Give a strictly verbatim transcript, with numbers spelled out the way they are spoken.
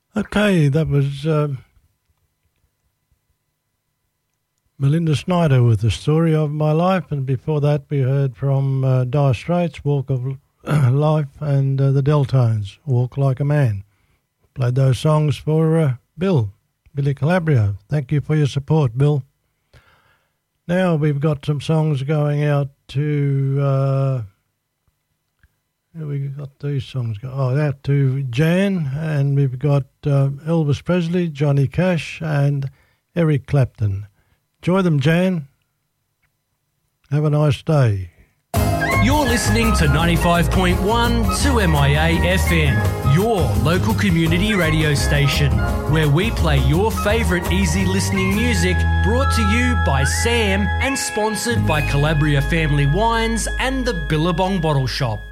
Okay, that was uh, Melinda Snyder with The Story of My Life, and before that we heard from uh, Dire Straits, Walk of Life, and uh, the Deltones, Walk Like a Man. Played those songs for uh, Bill, Billy Calabria. Thank you for your support, Bill. Now we've got some songs going out to... Uh, we got these songs go oh out to Jan, and we've got uh, Elvis Presley, Johnny Cash, and Eric Clapton. Enjoy them, Jan. Have a nice day. You're listening to ninety-five point one two M I A F M, your local community radio station, where we play your favourite easy listening music, brought to you by Sam and sponsored by Calabria Family Wines and the Billabong Bottle Shop.